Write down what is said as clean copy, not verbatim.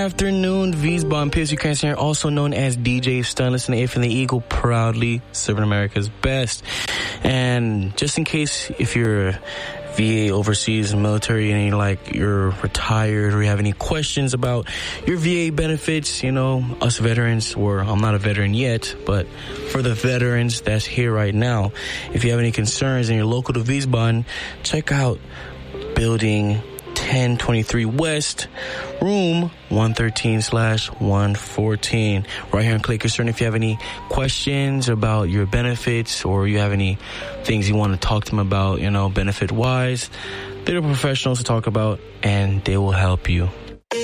afternoon, Wiesbaden, PSU Cancer, also known as DJ Stun. Listen to If and the Eagle, proudly serving America's best. And just in case, if you're VA overseas military and you're retired or you have any questions about your VA benefits, us veterans, or I'm not a veteran yet, but for the veterans that's here right now, if you have any concerns and you're local to Wiesbaden, check out Building 1023 West, room 113/114, right here in Clay Concern. If you have any questions about your benefits or you have any things you want to talk to them about, benefit-wise, they're professionals to talk about, and they will help you.